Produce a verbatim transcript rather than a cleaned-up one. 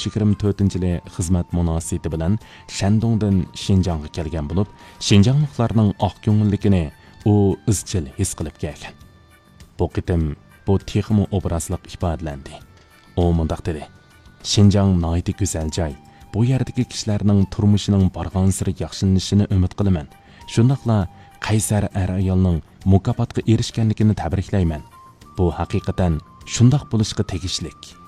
yigirma to'rtinchi yili xizmat munosabati bilan Shandongdan Xinjiangga kelgan bo'lib, Xinjiangliklarning oq ko'ngilligini u izchil his qilib kelgan. Bu qitim bu texmo obrazliq ifodalandi. U mundaq dedi: Xinjiang noyati go'zal joy. Bu yerdagi kishilarning turmushining barg'ansiri yaxshilanishini umid qilaman. Shundaqla qaysar er ayolning mukofotga erishganligini tabriklayman. Bu haqiqatan shundoq bo'lishga tegishlik.